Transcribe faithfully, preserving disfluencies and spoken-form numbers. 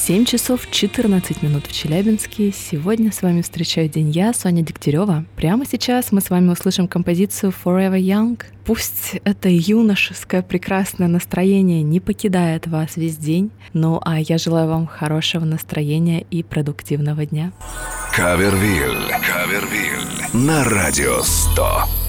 семь часов четырнадцать минут в Челябинске. Сегодня с вами встречаю день я, Соня Дегтярева. Прямо сейчас мы с вами услышим композицию Forever Young. Пусть это юношеское прекрасное настроение не покидает вас весь день. Ну а я желаю вам хорошего настроения и продуктивного дня. Кавервиль. Кавервиль. На радио сто.